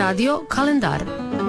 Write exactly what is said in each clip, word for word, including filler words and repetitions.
Radio Kalendar.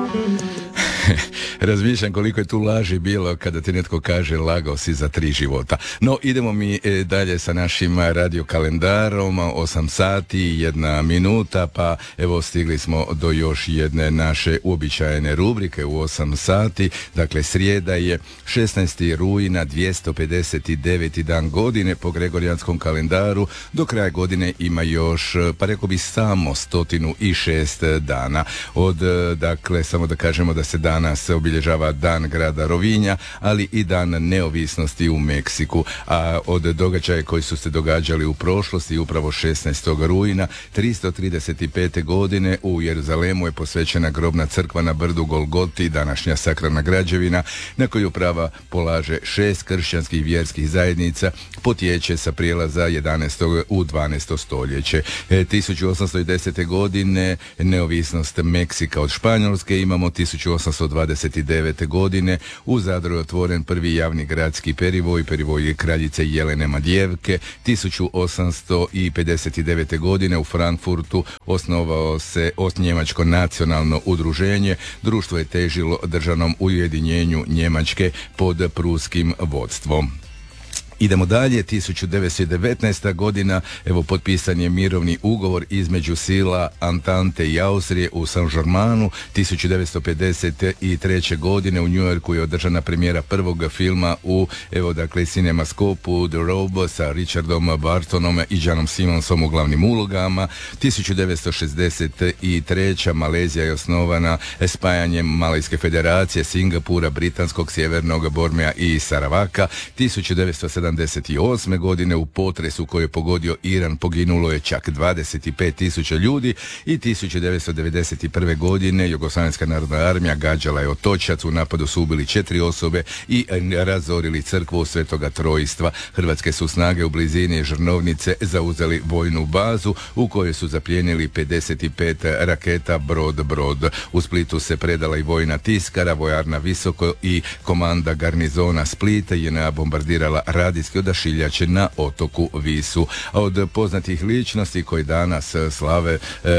Razmišljam koliko je tu laži bilo kada ti netko kaže lagao si za tri života. No, idemo mi e, dalje sa našim radio kalendarom, osam sati, jedna minuta, pa evo stigli smo do još jedne naše uobičajene rubrike u osam sati. Dakle, srijeda je šesnaesti rujna, dvjesto pedeset deveti dan godine po gregorijanskom kalendaru. Do kraja godine ima još, pa rekao bi, samo stotinu i šest dana. Od, dakle, samo da kažemo da se danas obilježava dan grada Rovinja, ali i dan neovisnosti u Meksiku. A od događaja koji su se događali u prošlosti, upravo šesnaestog rujna tristo trideset pete godine u Jeruzalemu je posvećena grobna crkva na brdu Golgoti, današnja sakralna građevina, na koju prava polaže šest kršćanskih vjerskih zajednica, potječe sa prijelaza jedanaestog u dvanaesto stoljeće. E, tisuću osamsto desete godine neovisnost Meksika od Španjolske. Imamo tisuću osamsto dvadeset devete godine u Zadru je otvoren prvi javni gradski perivoj, perivoj kraljice Jelene Madjevke. tisuću osamsto pedeset devete godine u Frankfurtu osnovao se os njemačko nacionalno udruženje. Društvo je težilo državnom ujedinjenju Njemačke pod pruskim vodstvom. Idemo dalje, tisuću devetsto devetnaesta godina, evo potpisan je mirovni ugovor između sila Antante i Austrije u Saint-Germainu. tisuću devetsto pedeset treće godine u New Yorku je održana premijera prvog filma u, evo dakle, Cinemaskopu The Robe sa Richardom Bartonom i Janom Simonsom u glavnim ulogama. tisuću devetsto šezdeset treće Malezija je osnovana spajanjem Malajske federacije, Singapura, Britanskog, Sjevernog Bornea i Saravaka. tisuću devetsto sedamdeset osme godine u potresu koji je pogodio Iran poginulo je čak dvadeset pet tisuća ljudi i tisuću devetsto devedeset prve godine Jugoslavenska narodna armija gađala je Otočac, u napadu su ubili četiri osobe i razorili crkvu Svetoga Trojstva. Hrvatske su snage u blizini Žrnovnice zauzeli vojnu bazu u kojoj su zaplijenili pedeset pet raketa Brod Brod. U Splitu se predala i vojna tiskara, vojarna Visoko i komanda garnizona Splita je bombardirala radijski odašiljače na otoku Visu. A od poznatih ličnosti koji danas slave e,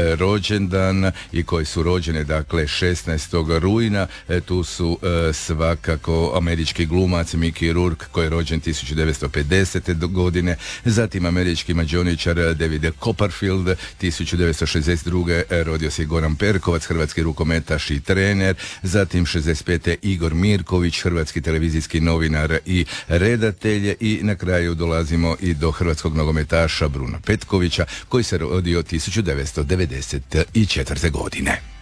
rođendan i koji su rođene dakle šesnaestog rujna, e, tu su e, svakako američki glumac Mickey Rourke koji je rođen tisuću devetsto pedesete godine, zatim američki mađioničar David Copperfield tisuću devetsto šezdeset druge rodio se Goran Perkovac, hrvatski rukometaš i trener, zatim šezdeset pete Igor Mirković, hrvatski televizijski novinar i redatelj, i na kraju dolazimo i do hrvatskog nogometaša Bruna Petkovića koji se rodio tisuću devetsto devedeset četvrte godine.